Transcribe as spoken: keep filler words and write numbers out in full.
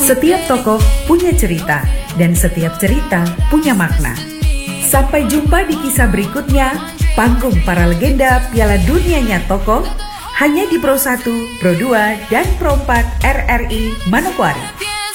Setiap tokoh punya cerita, dan setiap cerita punya makna. Sampai jumpa di kisah berikutnya, panggung para legenda Piala Dunianya Tokoh, hanya di Pro satu, Pro dua, dan Pro empat R R I Manokwari.